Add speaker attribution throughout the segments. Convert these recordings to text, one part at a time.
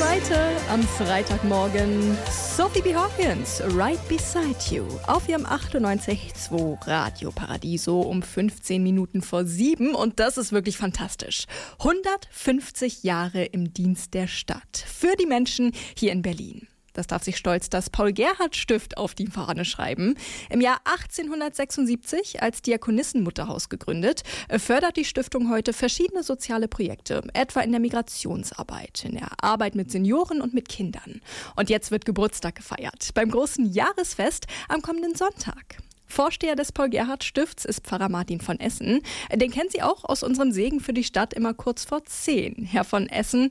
Speaker 1: Seite am Freitagmorgen Sophie B. Hawkins, Right Beside You, auf ihrem 98.2 Radio Paradiso um 15 Minuten vor 7. Und das ist wirklich fantastisch. 150 Jahre im Dienst der Stadt für die Menschen hier in Berlin. Das darf sich stolz das Paul-Gerhardt-Stift auf die Fahne schreiben. Im Jahr 1876 als Diakonissenmutterhaus gegründet, fördert die Stiftung heute verschiedene soziale Projekte, etwa in der Migrationsarbeit, in der Arbeit mit Senioren und mit Kindern. Und jetzt wird Geburtstag gefeiert, beim großen Jahresfest am kommenden Sonntag. Vorsteher des Paul-Gerhardt-Stifts ist Pfarrer Martin von Essen. Den kennen Sie auch aus unserem Segen für die Stadt immer kurz vor 10. Herr von Essen,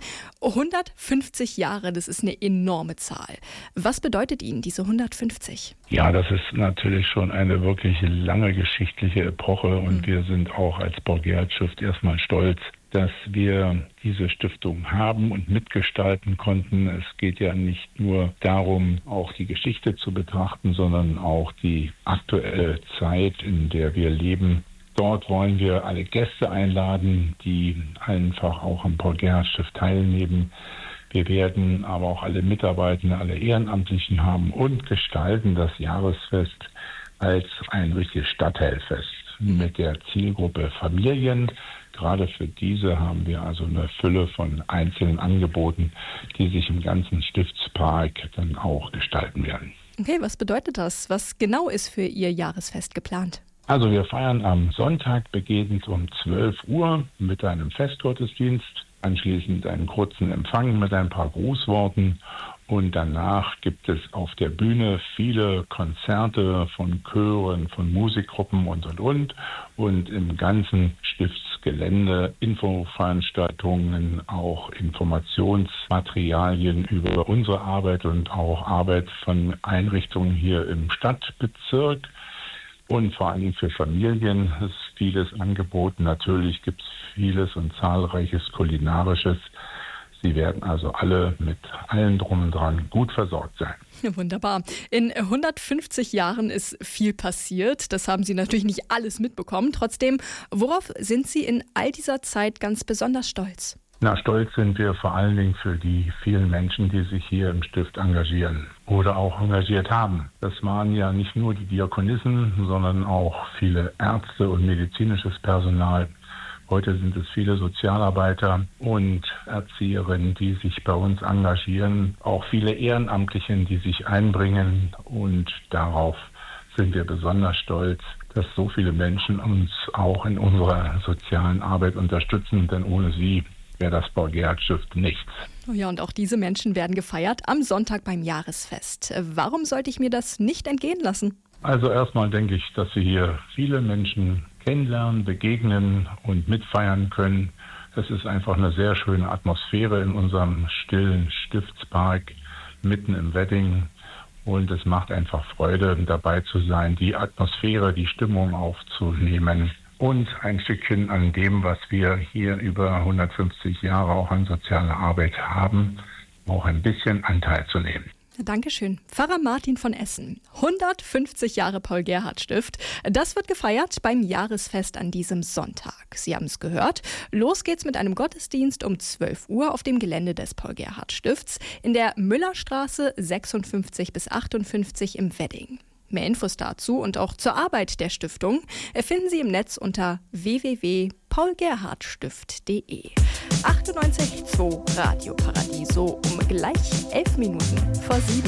Speaker 1: 150 Jahre, das ist eine enorme Zahl. Was bedeutet Ihnen diese 150?
Speaker 2: Ja, das ist natürlich schon eine wirklich lange geschichtliche Epoche und wir sind auch als Paul-Gerhardt-Stift erstmal stolz, dass wir diese Stiftung haben und mitgestalten konnten. Es geht ja nicht nur darum, auch die Geschichte zu betrachten, sondern auch die aktuelle Zeit, in der wir leben. Dort wollen wir alle Gäste einladen, die einfach auch am Paul-Gerhardt-Stift teilnehmen. Wir werden aber auch alle Mitarbeitenden, alle Ehrenamtlichen haben und gestalten das Jahresfest als ein richtiges Stadtteilfest mit der Zielgruppe Familien. Gerade für diese haben wir also eine Fülle von einzelnen Angeboten, die sich im ganzen Stiftspark dann auch gestalten werden.
Speaker 1: Okay, was bedeutet das? Was genau ist für Ihr Jahresfest geplant?
Speaker 2: Also wir feiern am Sonntag beginnend um 12 Uhr mit einem Festgottesdienst, anschließend einen kurzen Empfang mit ein paar Grußworten und danach gibt es auf der Bühne viele Konzerte von Chören, von Musikgruppen und. Und im ganzen Stiftsgelände Infoveranstaltungen, auch Informationsmaterialien über unsere Arbeit und auch Arbeit von Einrichtungen hier im Stadtbezirk. Und vor allem für Familien ist vieles angeboten. Natürlich gibt es vieles und zahlreiches Kulinarisches. Sie werden also alle mit allem Drum und Dran gut versorgt sein.
Speaker 1: Ja, wunderbar. In 150 Jahren ist viel passiert. Das haben Sie natürlich nicht alles mitbekommen. Trotzdem, worauf sind Sie in all dieser Zeit ganz besonders stolz?
Speaker 2: Stolz sind wir vor allen Dingen für die vielen Menschen, die sich hier im Stift engagieren oder auch engagiert haben. Das waren ja nicht nur die Diakonissen, sondern auch viele Ärzte und medizinisches Personal. Heute sind es viele Sozialarbeiter und Erzieherinnen, die sich bei uns engagieren. Auch viele Ehrenamtliche, die sich einbringen. Und darauf sind wir besonders stolz, dass so viele Menschen uns auch in unserer sozialen Arbeit unterstützen. Denn ohne sie wäre das Paul-Gerhardt-Stift nichts.
Speaker 1: Oh ja, und auch diese Menschen werden gefeiert am Sonntag beim Jahresfest. Warum sollte ich mir das nicht entgehen lassen?
Speaker 2: Also erstmal denke ich, dass wir hier viele Menschen kennenlernen, begegnen und mitfeiern können. Es ist einfach eine sehr schöne Atmosphäre in unserem stillen Stiftspark mitten im Wedding. Und es macht einfach Freude, dabei zu sein, die Atmosphäre, die Stimmung aufzunehmen und ein Stückchen an dem, was wir hier über 150 Jahre auch an sozialer Arbeit haben, auch ein bisschen Anteil zu nehmen.
Speaker 1: Dankeschön. Pfarrer Martin von Essen. 150 Jahre Paul-Gerhardt-Stift. Das wird gefeiert beim Jahresfest an diesem Sonntag. Sie haben es gehört. Los geht's mit einem Gottesdienst um 12 Uhr auf dem Gelände des Paul-Gerhardt-Stifts in der Müllerstraße 56 bis 58 im Wedding. Mehr Infos dazu und auch zur Arbeit der Stiftung finden Sie im Netz unter www.paulgerhardtstift.de. 98.2 Radio Paradiso um gleich 11 Minuten vor 7.